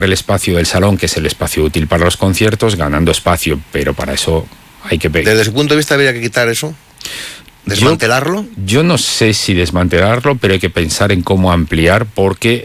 el espacio del salón, que es el espacio útil para los conciertos, ganando espacio, pero para eso hay que... Desde su punto de vista habría que quitar eso, desmantelarlo. Yo no sé si desmantelarlo, pero hay que pensar en cómo ampliar, porque